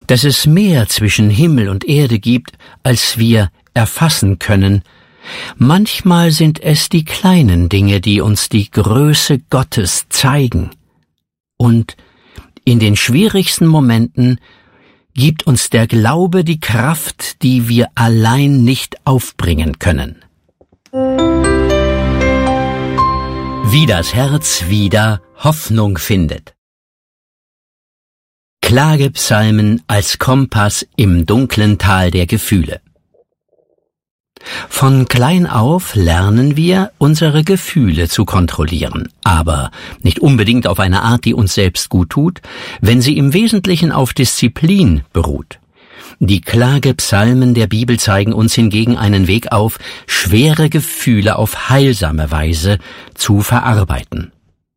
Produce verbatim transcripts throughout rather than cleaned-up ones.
dass es mehr zwischen Himmel und Erde gibt, als wir erfassen können. Manchmal sind es die kleinen Dinge, die uns die Größe Gottes zeigen. Und in den schwierigsten Momenten gibt uns der Glaube die Kraft, die wir allein nicht aufbringen können. Wie das Herz wieder Hoffnung findet. Klagepsalmen als Kompass im dunklen Tal der Gefühle. Von klein auf lernen wir, unsere Gefühle zu kontrollieren, aber nicht unbedingt auf eine Art, die uns selbst gut tut, wenn sie im Wesentlichen auf Disziplin beruht. Die Klagepsalmen der Bibel zeigen uns hingegen einen Weg auf, schwere Gefühle auf heilsame Weise zu verarbeiten.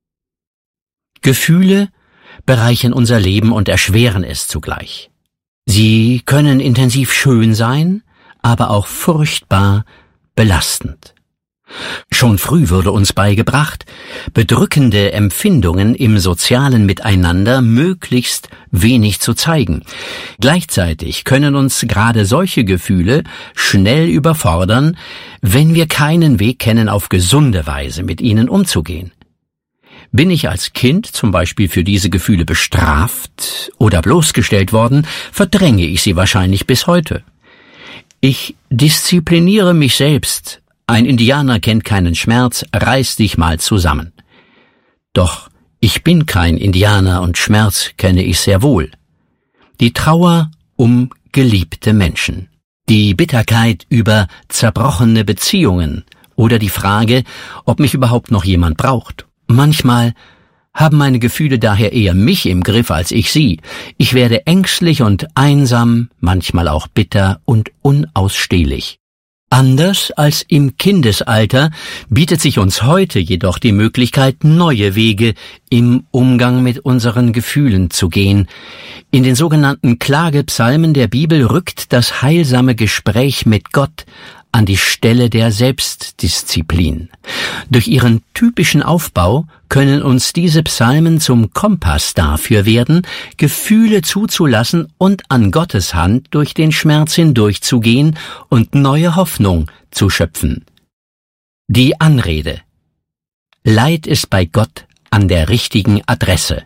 Gefühle bereichern unser Leben und erschweren es zugleich. Sie können intensiv schön sein, aber auch furchtbar belastend. Schon früh wurde uns beigebracht, bedrückende Empfindungen im sozialen Miteinander möglichst wenig zu zeigen. Gleichzeitig können uns gerade solche Gefühle schnell überfordern, wenn wir keinen Weg kennen, auf gesunde Weise mit ihnen umzugehen. Bin ich als Kind zum Beispiel für diese Gefühle bestraft oder bloßgestellt worden, verdränge ich sie wahrscheinlich bis heute. Ich diszipliniere mich selbst. Ein Indianer kennt keinen Schmerz, reiß dich mal zusammen. Doch ich bin kein Indianer und Schmerz kenne ich sehr wohl. Die Trauer um geliebte Menschen, die Bitterkeit über zerbrochene Beziehungen oder die Frage, ob mich überhaupt noch jemand braucht. Manchmal haben meine Gefühle daher eher mich im Griff als ich sie. Ich werde ängstlich und einsam, manchmal auch bitter und unausstehlich. Anders als im Kindesalter bietet sich uns heute jedoch die Möglichkeit, neue Wege im Umgang mit unseren Gefühlen zu gehen. In den sogenannten Klagepsalmen der Bibel rückt das heilsame Gespräch mit Gott an die Stelle der Selbstdisziplin. Durch ihren typischen Aufbau können uns diese Psalmen zum Kompass dafür werden, Gefühle zuzulassen und an Gottes Hand durch den Schmerz hindurchzugehen und neue Hoffnung zu schöpfen. Die Anrede. Leid ist bei Gott an der richtigen Adresse.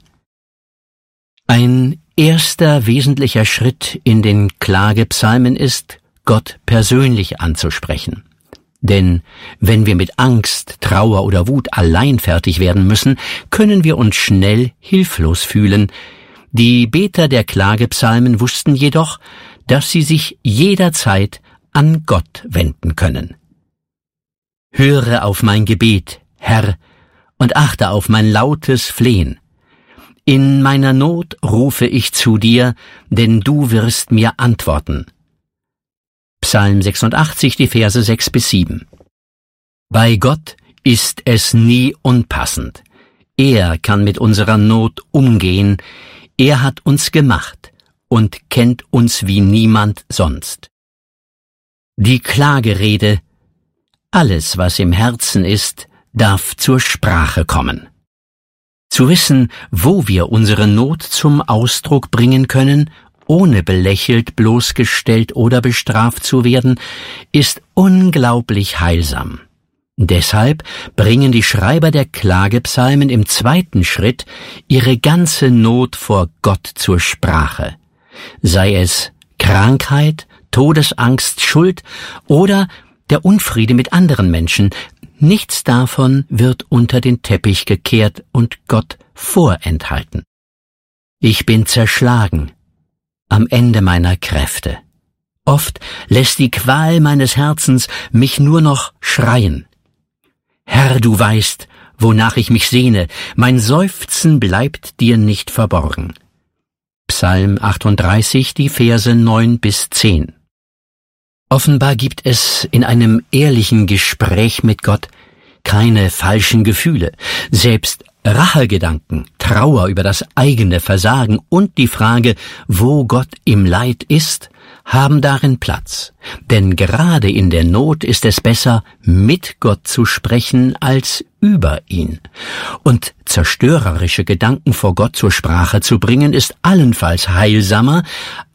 Ein erster wesentlicher Schritt in den Klagepsalmen ist, Gott persönlich anzusprechen. Denn wenn wir mit Angst, Trauer oder Wut allein fertig werden müssen, können wir uns schnell hilflos fühlen. Die Beter der Klagepsalmen wussten jedoch, dass sie sich jederzeit an Gott wenden können. Höre auf mein Gebet, Herr, und achte auf mein lautes Flehen. In meiner Not rufe ich zu dir, denn du wirst mir antworten. Psalm sechsundachtzig, die Verse sechs bis sieben. Bei Gott ist es nie unpassend. Er kann mit unserer Not umgehen. Er hat uns gemacht und kennt uns wie niemand sonst. Die Klagerede: Alles, was im Herzen ist, darf zur Sprache kommen. Zu wissen, wo wir unsere Not zum Ausdruck bringen können, ohne belächelt, bloßgestellt oder bestraft zu werden, ist unglaublich heilsam. Deshalb bringen die Schreiber der Klagepsalmen im zweiten Schritt ihre ganze Not vor Gott zur Sprache. Sei es Krankheit, Todesangst, Schuld oder der Unfriede mit anderen Menschen, nichts davon wird unter den Teppich gekehrt und Gott vorenthalten. Ich bin zerschlagen, am Ende meiner Kräfte. Oft lässt die Qual meines Herzens mich nur noch schreien. Herr, du weißt, wonach ich mich sehne, mein Seufzen bleibt dir nicht verborgen. Psalm achtunddreißig, die Verse neun bis zehn. Offenbar gibt es in einem ehrlichen Gespräch mit Gott keine falschen Gefühle. Selbst Rachegedanken, Trauer über das eigene Versagen und die Frage, wo Gott im Leid ist, haben darin Platz. Denn gerade in der Not ist es besser, mit Gott zu sprechen, als über ihn. Und zerstörerische Gedanken vor Gott zur Sprache zu bringen, ist allenfalls heilsamer,